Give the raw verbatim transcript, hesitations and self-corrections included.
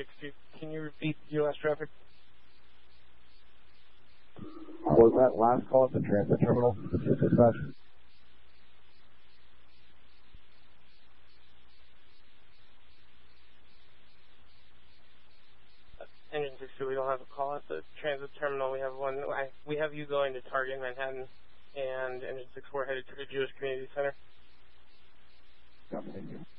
six two. Can you repeat your last traffic? Was that last call at the transit terminal? Dispatch. Engine six two, we don't have a call at the transit terminal. We have one. I, we have you going to Target Manhattan, and Engine six four headed to the Jewish Community Center. Yeah, thank you.